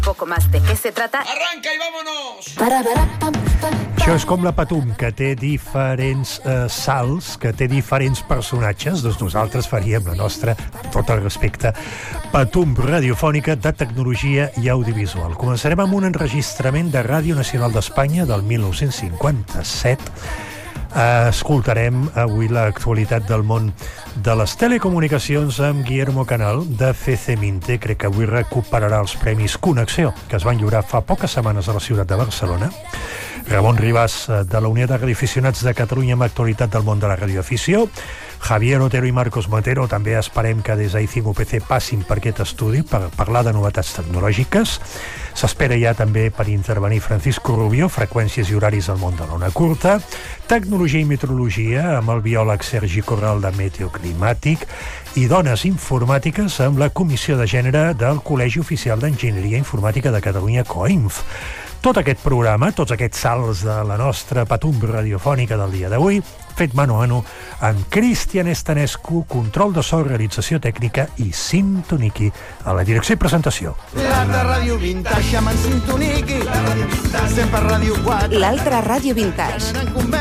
poco más de qué se trata. ¡Arranca y vámonos! Això és com la Patum, que té diferents salts, que té diferents personatges. Doncs nosaltres faríem la nostra, amb tot el respecte, Patum radiofònica de tecnologia i audiovisual. Començarem amb un enregistrament de Ràdio Nacional d'Espanya del 1957. Escoltarem avui l'actualitat del món de les telecomunicacions amb Guillermo Canal de CCMINTE. Crec que avui recuperarà els premis Connexió, que es van lliurar fa poques setmanes a la ciutat de Barcelona. Ramon Ribas, de la Unió de Radioaficionats de Catalunya, amb actualitat del món de la radioafició. Javier Otero i Marcos Matero, també esperem que des d'I5 UPC passin per aquest estudi per parlar de novetats tecnològiques. S'espera ja també per intervenir Francisco Rubio, freqüències i horaris al món de l'ona curta, tecnologia i meteorologia amb el biòleg Sergi Corral de Meteoclimàtic i dones informàtiques amb la Comissió de Gènere del Col·legi Oficial d'Enginyeria Informàtica de Catalunya, COINF. Tot aquest programa, tots aquests salts de la nostra Patum radiofònica del dia d'avui, fet mano a mano amb Cristian Estanescu, control de so, realització tècnica, i Sintoniqui a la direcció i presentació. L'altra ràdio vintage amb en Sintoniqui, sempre Ràdio 4. L'altra ràdio vintage.